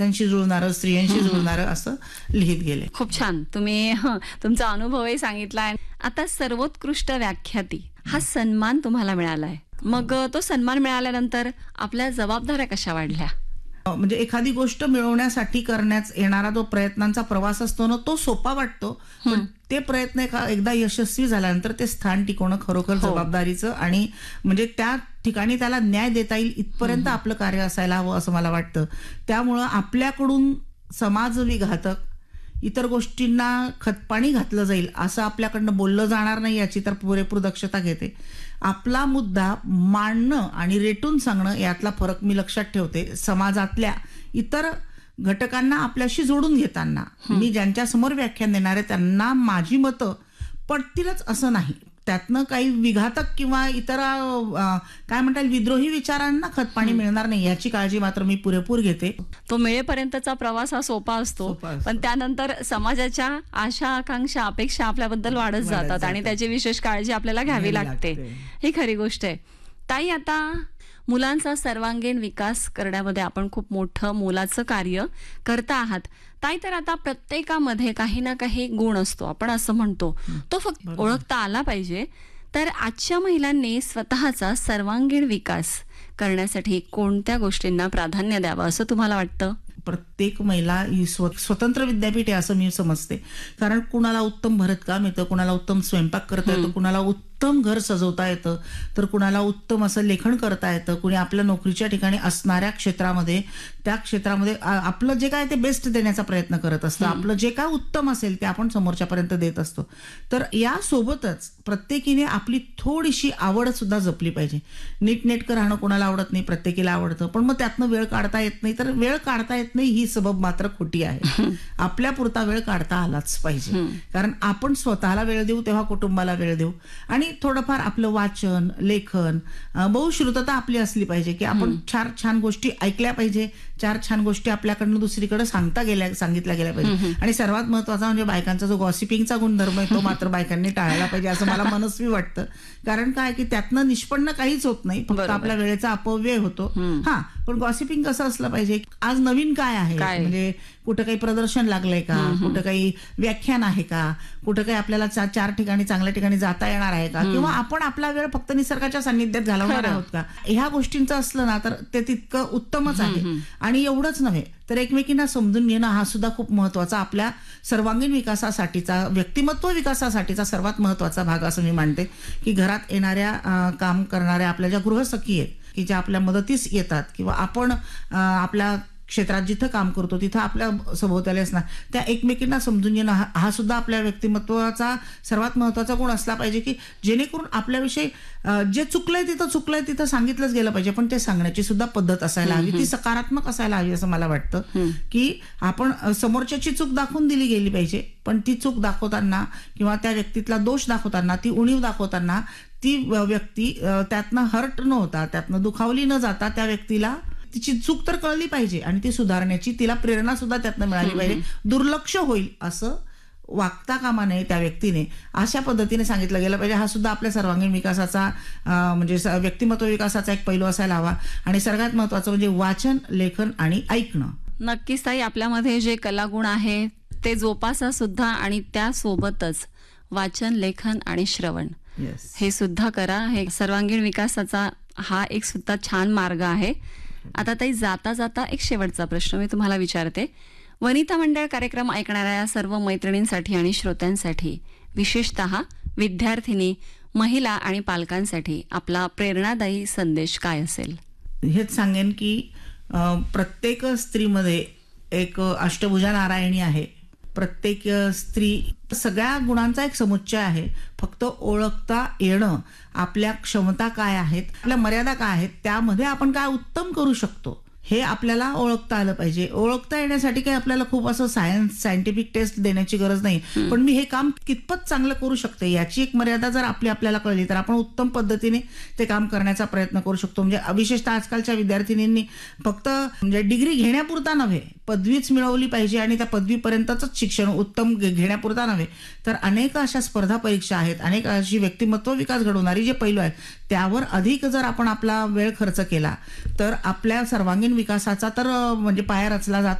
विद्यार्थ्यांशी जुळणारं, स्त्रियांशी जुळणारं असं लिहित गेले. खूप छान. तुम्ही तुमचा अनुभवही सांगितलाय. आता सर्वोत्कृष्ट व्याख्याती हा सन्मान तुम्हाला मिळालाय. मग तो सन्मान मिळाल्यानंतर आपल्या जबाबदाऱ्या कशा वाढल्या? म्हणजे एखादी गोष्ट मिळवण्यासाठी करण्यात येणारा जो प्रयत्नांचा प्रवास असतो ना, तो सोपा वाटतो, पण ते प्रयत्न एकदा यशस्वी झाल्यानंतर ते स्थान टिकवणं खरोखर जबाबदारीचं आणि म्हणजे त्या ठिकाणी त्याला न्याय देता येईल इथपर्यंत आपलं कार्य असायला हवं असं मला वाटतं. त्यामुळं आपल्याकडून समाजविघातक इतर गोष्टींना खतपाणी घातलं जाईल असं आपल्याकडनं बोललं जाणार नाही याची तर पुरेपूर दक्षता घेते. आपला मुद्दा मांडणं आणि रेटून सांगणं यातला फरक मी लक्षात ठेवते. समाजातल्या इतर घटकांना आपल्याशी जोडून घेताना मी ज्यांच्या समोर व्याख्यान देणार आहे त्यांना माझी मतं पटतीलच असं नाही. त्यातनं काही विघातक किंवा इतर काय म्हणता येईल विद्रोही विचारांना खतपाणी मिळणार नाही याची काळजी मात्र मी पुरेपूर घेते. तो मिळेपर्यंतचा प्रवास हा सोपा असतो, पण त्यानंतर समाजाच्या आशा, आकांक्षा, अपेक्षा आपल्याबद्दल वाढत जातात आणि त्याची विशेष काळजी आपल्याला घ्यावी लागते. ही खरी गोष्ट आहे. ताई, आता मुलांचा सर्वांगीण विकास करण्यामध्ये आपण खूप मोठं मोलाचं कार्य करता आहात. ताई, तर आता प्रत्येकामध्ये काही ना काही गुण असतो, आपण असं म्हणतो, तो फक्त ओळखता आला पाहिजे. तर आजच्या महिलांनी स्वतःचा सर्वांगीण विकास करण्यासाठी कोणत्या गोष्टींना प्राधान्य द्यावं असं तुम्हाला वाटतं? प्रत्येक महिला ही स्वतंत्र विद्यापीठ आहे असं मी समजते. कारण कुणाला उत्तम भरतकाम येतं, कुणाला उत्तम स्वयंपाक करता येतं, कुणाला उत्तम घर सजवता येतं, तर कुणाला उत्तम असं लेखन करता येतं. कुणी आपल्या नोकरीच्या ठिकाणी असणाऱ्या क्षेत्रामध्ये त्या क्षेत्रामध्ये आपलं जे काय ते बेस्ट देण्याचा प्रयत्न करत असतं. आपलं जे काय उत्तम असेल ते आपण समोरच्यापर्यंत देत असतो. तर यासोबतच प्रत्येकीने आपली थोडीशी आवड सुद्धा जपली पाहिजे. नीटनेटकं राहणं कोणाला आवडत नाही, प्रत्येकीला आवडतं, पण मग त्यातनं वेळ काढता येत नाही. तर वेळ काढता येत नाही ही सबब मात्र खोटी आहे. आपल्या पुरता वेळ काढता आलाच पाहिजे. कारण आपण स्वतःला वेळ देऊ तेव्हा कुटुंबाला वेळ देऊ आणि थोडंफार आपलं वाचन, लेखन, बहुश्रुतता आपली असली पाहिजे की आपण चार छान गोष्टी ऐकल्या पाहिजे, चार छान गोष्टी आपल्याकडनं दुसरीकडे सांगितल्या गेल्या पाहिजे. आणि सर्वात महत्वाचा म्हणजे बायकांचा जो गॉसिपिंगचा गुणधर्म आहे तो मात्र बायकांनी टाळला पाहिजे असं मला मनस्वी वाटतं. कारण काय की त्यातनं निष्पन्न काहीच होत नाही, फक्त आपल्या वेळेचा अपव्यय होतो. पण गॉसिपिंग कसं असलं पाहिजे, आज नवीन काय आहे, म्हणजे कुठं काही प्रदर्शन लागलंय का, कुठं काही व्याख्यान आहे का, कुठं काही आपल्याला चार ठिकाणी चांगल्या ठिकाणी जाता येणार आहे का, किंवा आपण आपला वेळ फक्त निसर्गाच्या सान्निध्यात घालवणार आहोत का, ह्या गोष्टींचं असलं ना तर ते तितकं उत्तमच आहे. आणि एवढंच नव्हे तर एकमेकींना समजून घेणं हा सुद्धा खूप महत्वाचा, आपल्या सर्वांगीण विकासासाठीचा, व्यक्तिमत्व विकासासाठीचा सर्वात महत्वाचा भाग असं मी मानते. की घरात येणाऱ्या काम करणाऱ्या आपल्या ज्या गृहसखी आहेत की ज्या आपल्या मदतीस येतात, किंवा आपण आपल्या क्षेत्रात जिथं काम करतो तिथं आपल्या सभोवताली असणार त्या एकमेकींना समजून घेणं हा सुद्धा आपल्या व्यक्तिमत्वाचा सर्वात महत्वाचा गुण असला पाहिजे. की जेणेकरून आपल्याविषयी जे चुकलंय तिथं सांगितलंच गेलं पाहिजे, पण ते सांगण्याची सुद्धा पद्धत असायला हवी, ती सकारात्मक असायला हवी असं मला वाटतं. की आपण समोरच्याची चूक दाखवून दिली गेली पाहिजे, पण ती चूक दाखवताना किंवा त्या व्यक्तीतला दोष दाखवताना, ती उणीव दाखवताना ती व्यक्ती त्यातनं हर्ट न होता, त्यातनं दुखावली न जाता त्या व्यक्तीला तिची चूक तर कळली पाहिजे आणि ती सुधारण्याची तिला प्रेरणा सुद्धा त्यातनं मिळाली पाहिजे. दुर्लक्ष होईल असं वागता कामा नये त्या व्यक्तीने, अशा पद्धतीने सांगितलं गेलं पाहिजे. हा सुद्धा आपल्या सर्वांगीण विकासाचा म्हणजे व्यक्तिमत्व विकासाचा एक पैलू असायला हवा. आणि सर्वात महत्वाचं म्हणजे वाचन, लेखन आणि ऐकणं. नक्कीच ताई, आपल्यामध्ये जे कलागुण आहे ते जोपासा सुद्धा आणि त्यासोबतच वाचन, लेखन आणि श्रवण हे सुद्धा करा. हे सर्वांगीण विकासाचा हा एक सुद्धा छान मार्ग आहे. आता ताई, जाता जाता एक शेवटचा प्रश्न मी तुम्हाला विचारते. वनिता मंडळ कार्यक्रम ऐकणाऱ्या सर्व मैत्रिणींसाठी आणि श्रोत्यांसाठी, विशेषतः विद्यार्थिनी, महिला आणि पालकांसाठी आपला प्रेरणादायी संदेश काय असेल? हेच सांगेन की प्रत्येक स्त्रीमध्ये एक अष्टभुजा नारायणी आहे. प्रत्येक स्त्री सगळ्या गुणांचा एक समुच्चय आहे. फक्त ओळखता येणं, आपल्या क्षमता काय आहेत, आपल्या मर्यादा काय आहेत, त्यामध्ये आपण काय उत्तम करू शकतो हे आपल्याला ओळखता आलं पाहिजे. ओळखता येण्यासाठी काही आपल्याला खूप असं सायंटिफिक टेस्ट देण्याची गरज नाही, पण मी हे काम कितपत चांगलं करू शकते याची एक मर्यादा जर आपल्याला कळली तर आपण उत्तम पद्धतीने ते काम करण्याचा प्रयत्न करू शकतो. म्हणजे विशेषतः आजकालच्या विद्यार्थिनींनी फक्त म्हणजे डिग्री घेण्यापुरता नव्हे, पदवीच मिळवली पाहिजे आणि त्या पदवीपर्यंतच शिक्षण उत्तम घेण्यापुरता नव्हे, तर अनेक अशा स्पर्धा परीक्षा आहेत, अनेक अशी व्यक्तिमत्व विकास घडवणारी जे पैलू आहेत त्यावर अधिक जर आपण आपला वेळ खर्च केला तर आपल्या सर्वांगीण विकासाचा तर म्हणजे पाया रचला जातो.